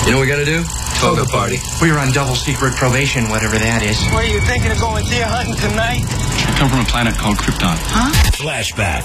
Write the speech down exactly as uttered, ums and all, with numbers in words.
You know what we gotta do? Toga party. We're on double secret probation, whatever that is. What are you thinking of going deer hunting tonight? I come from a planet called Krypton. Huh? Flashback.